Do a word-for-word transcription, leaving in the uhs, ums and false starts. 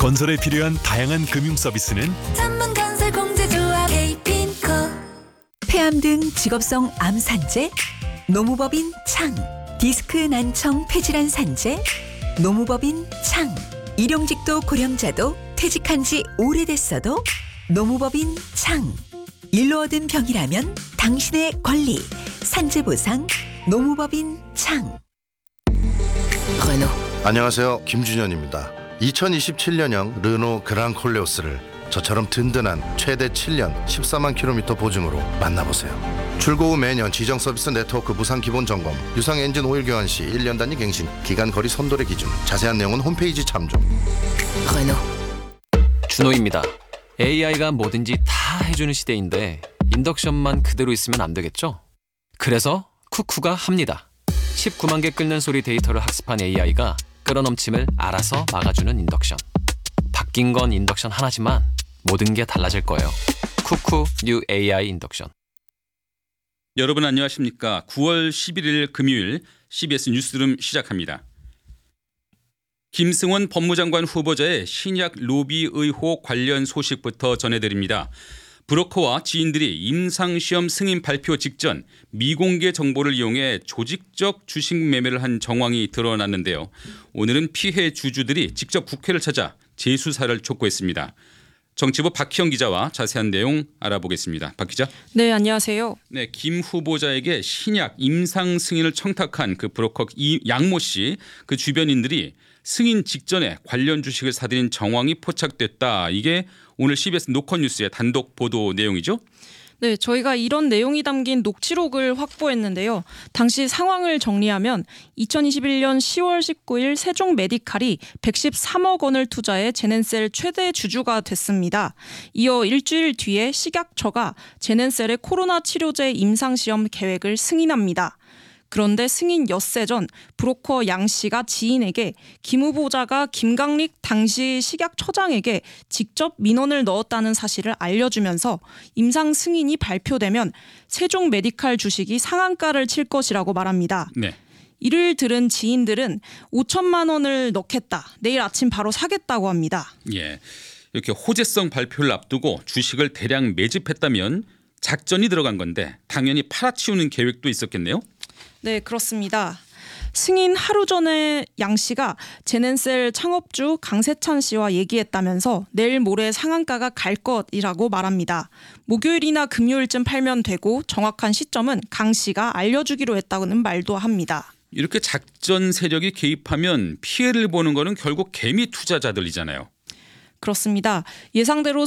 건설에 필요한 다양한 금융 서비스는 전문건설공제조합 에이핀코. 폐암 등 직업성 암 산재, 노무법인 창, 디스크 난청 폐질환 산재, 노무법인 창, 일용직도 고령자도 퇴직한 지 오래됐어도 노무법인 창. 일로 얻은 병이라면 당신의 권리, 산재보상, 노무법인 창. 르노. 안녕하세요, 김준현입니다. 이천이십칠년형 르노 그랑 콜레오스를 저처럼 든든한 최대 칠 년 십사만 킬로미터 보증으로 만나보세요. 출고 후 매년 지정 서비스 네트워크 무상 기본 점검, 유상 엔진 오일 교환 시 일 년 단위 갱신, 기간 거리 선도의 기준, 자세한 내용은 홈페이지 참조. 르노. 준호입니다. 에이아이가 뭐든지 다 해주는 시대인데 인덕션만 그대로 있으면 안 되겠죠? 그래서 쿠쿠가 합니다. 십구만 개 끓는 소리 데이터를 학습한 에이아이가 끓어넘침을 알아서 막아주는 인덕션. 바뀐 건 인덕션 하나지만 모든 게 달라질 거예요. 쿠쿠 뉴 에이아이 인덕션. 여러분 안녕하십니까? 구월 십일일 금요일 씨비에스 뉴스룸 시작합니다. 김승원 법무장관 후보자의 신약 로비 의혹 관련 소식부터 전해드립니다. 브로커와 지인들이 임상시험 승인 발표 직전 미공개 정보를 이용해 조직적 주식 매매를 한 정황이 드러났는데요. 오늘은 피해 주주들이 직접 국회를 찾아 재수사를 촉구했습니다. 정치부 박희영 기자와 자세한 내용 알아보겠습니다. 박 기자. 네, 안녕하세요. 네, 김 후보자에게 신약 임상 승인을 청탁한 그 브로커 이 양모 씨, 그 주변인들이 승인 직전에 관련 주식을 사들인 정황이 포착됐다. 이게 오늘 씨비에스 노컷뉴스의 단독 보도 내용이죠? 네, 저희가 이런 내용이 담긴 녹취록을 확보했는데요. 당시 상황을 정리하면 이천이십일년 시월 십구일 세종 메디칼이 백십삼억 원을 투자해 제넨셀 최대 주주가 됐습니다. 이어 일주일 뒤에 식약처가 제넨셀의 코로나 치료제 임상시험 계획을 승인합니다. 그런데 승인 엿새 전 브로커 양 씨가 지인에게 김 후보자가 김강릭 당시 식약처장에게 직접 민원을 넣었다는 사실을 알려주면서 임상 승인이 발표되면 세종 메디칼 주식이 상한가를 칠 것이라고 말합니다. 네. 이를 들은 지인들은 오천만 원을 넣겠다. 내일 아침 바로 사겠다고 합니다. 예, 이렇게 호재성 발표를 앞두고 주식을 대량 매집했다면 작전이 들어간 건데 당연히 팔아치우는 계획도 있었겠네요. 네, 그렇습니다. 승인 하루 전에 양 씨가 제넨셀 창업주 강세찬 씨와 얘기했다면서 내일 모레 상한가가 갈 것이라고 말합니다. 목요일이나 금요일쯤 팔면 되고 정확한 시점은 강 씨가 알려주기로 했다고는 말도 합니다. 이렇게 작전 세력이 개입하면 피해를 보는 거는 결국 개미 투자자들이잖아요. 그렇습니다. 예상대로